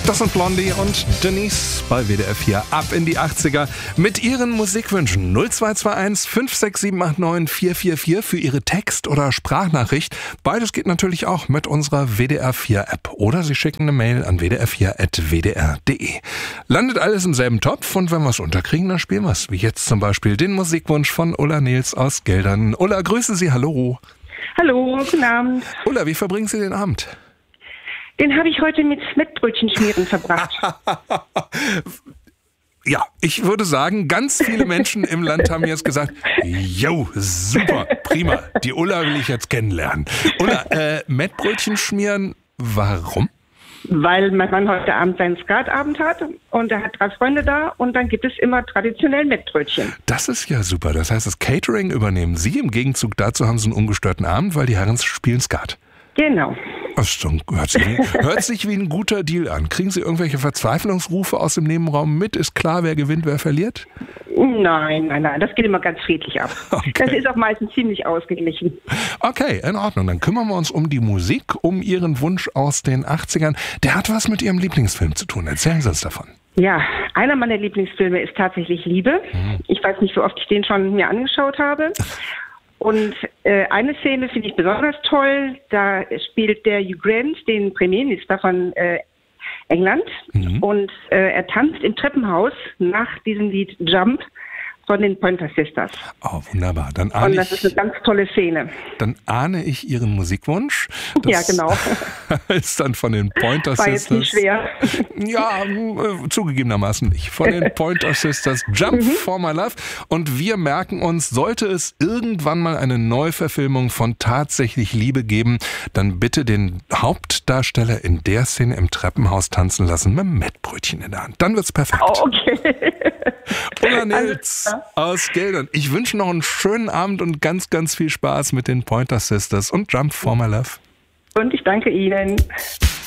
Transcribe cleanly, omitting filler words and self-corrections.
Das sind Blondie und Denise bei WDR 4 ab in die 80er mit ihren Musikwünschen 0221 56789 444 für ihre Text- oder Sprachnachricht. Beides geht natürlich auch mit unserer WDR 4 App oder Sie schicken eine Mail an wdr4@wdr.de. Landet alles im selben Topf und wenn wir es unterkriegen, dann spielen wir es. Wie jetzt zum Beispiel den Musikwunsch von Ulla Nils aus Geldern. Ulla, grüße Sie, hallo. Hallo, guten Abend. Ulla, wie verbringen Sie den Abend? Den habe ich heute mit Mettbrötchen schmieren verbracht. Ja, ich würde sagen, ganz viele Menschen im Land haben jetzt gesagt, jo, super, prima, die Ulla will ich jetzt kennenlernen. Ulla, Mettbrötchen schmieren, warum? Weil mein Mann heute Abend seinen Skatabend hat und er hat 3 Freunde da und dann gibt es immer traditionell Mettbrötchen. Das ist ja super, das heißt, das Catering übernehmen Sie, im Gegenzug dazu haben Sie einen ungestörten Abend, weil die Herren spielen Skat. Genau. Hört sich wie ein guter Deal an. Kriegen Sie irgendwelche Verzweiflungsrufe aus dem Nebenraum mit? Ist klar, wer gewinnt, wer verliert? Nein, das geht immer ganz friedlich ab. Okay. Das ist auch meistens ziemlich ausgeglichen. Okay, in Ordnung. Dann kümmern wir uns um die Musik, um Ihren Wunsch aus den 80ern. Der hat was mit Ihrem Lieblingsfilm zu tun. Erzählen Sie uns davon. Ja, einer meiner Lieblingsfilme ist tatsächlich Liebe. Ich weiß nicht, wie oft ich den schon mir angeschaut habe. Und eine Szene finde ich besonders toll. Da spielt der Hugh Grant den Premierminister von England. Und er tanzt im Treppenhaus nach diesem Lied Jump von den Pointer Sisters. Oh, wunderbar. Und das ist eine ganz tolle Szene. Dann ahne ich Ihren Musikwunsch. Das ja, genau. Ist dann von den Pointer Sisters. War jetzt nicht schwer. Ja, zugegebenermaßen nicht. Von den Pointer Sisters Jump for My Love. Und wir merken uns, sollte es irgendwann mal eine Neuverfilmung von Tatsächlich Liebe geben, dann bitte den Hauptdarsteller in der Szene im Treppenhaus tanzen lassen mit einem Mettbrötchen in der Hand. Dann wird's perfekt. Oh, okay. Ulla Nils aus Geldern. Ich wünsche noch einen schönen Abend und ganz, ganz viel Spaß mit den Pointer Sisters und Jump for My Love. Und ich danke Ihnen.